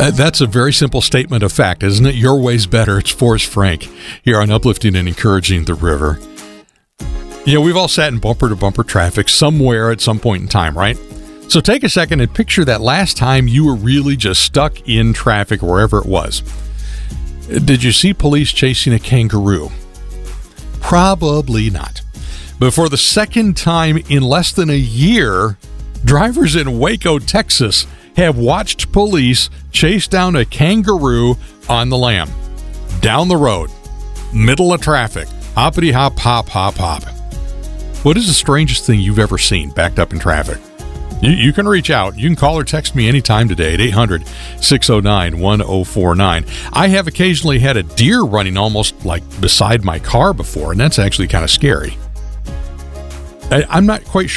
That's a very simple statement of fact, isn't it? Your way's better. It's Forrest Frank here on Uplifting and Encouraging the River. You know, we've all sat in bumper-to-bumper traffic somewhere at some point in time, right? So take a second and picture that last time you were really just stuck in traffic wherever it was. Did you see police chasing a kangaroo? Probably not. But for the second time in less than a year, drivers in Waco, Texas have watched police chase down a kangaroo on the lam. Down the road. Middle of traffic. Hoppity hop, hop, hop, hop. What is the strangest thing you've ever seen backed up in traffic? You can reach out. You can call or text me anytime today at 800-609-1049. I have occasionally had a deer running almost like beside my car before, and that's actually kind of scary. I'm not quite sure